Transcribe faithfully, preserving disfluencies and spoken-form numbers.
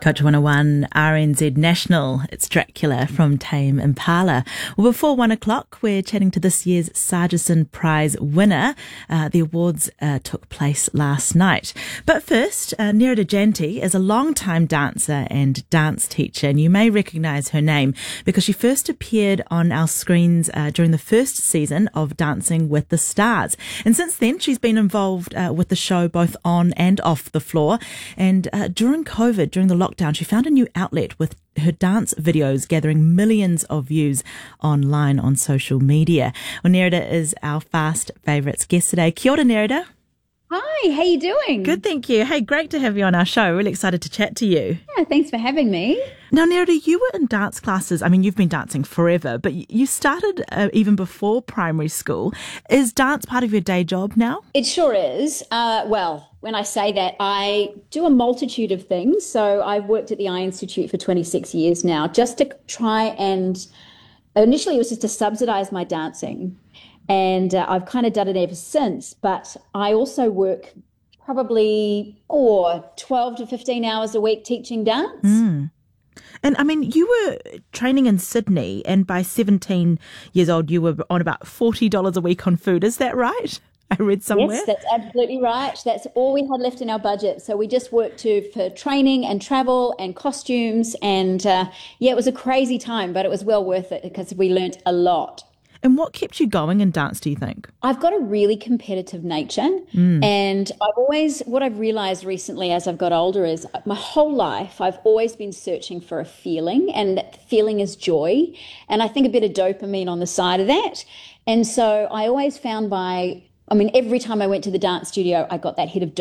Coach one oh one, R N Z National, it's Dracula from Tame Impala. Well, before one o'clock, we're chatting to this year's Sargison Prize winner. Uh, the awards uh, took place last night. But first, uh, Nerida Janti is a long-time dancer and dance teacher, and you may recognise her name because she first appeared on our screens uh, during the first season of Dancing with the Stars. And since then, she's been involved uh, with the show both on and off the floor. And uh, during COVID, during the lockdown, she found a new outlet with her dance videos gathering millions of views online on social media. Well, Nerida is our Fast Favourites guest today. Kia ora, Nerida. Hi, how you doing? Good, thank you. Hey, great to have you on our show. Really excited to chat to you. Yeah, thanks for having me. Now, Nerida, you were in dance classes. I mean, you've been dancing forever, but you started uh, even before primary school. Is dance part of your day job now? It sure is. Uh, well, when I say that, I do a multitude of things. So I've worked at the Eye Institute for twenty-six years now, just to try and, initially it was just to subsidise my dancing. And uh, I've kind of done it ever since. But I also work probably oh, twelve to fifteen hours a week teaching dance. Mm. And I mean, you were training in Sydney, and by seventeen years old, you were on about forty dollars a week on food. Is that right? I read somewhere. Yes, that's absolutely right. That's all we had left in our budget. So we just worked to for training and travel and costumes. And uh, yeah, it was a crazy time, but it was well worth it because we learnt a lot. And what kept you going in dance, do you think? I've got a really competitive nature. Mm. And I've always, what I've realised recently as I've got older is my whole life I've always been searching for a feeling, and that feeling is joy. And I think a bit of dopamine on the side of that. And so I always found by, I mean, every time I went to the dance studio, I got that hit of dopamine.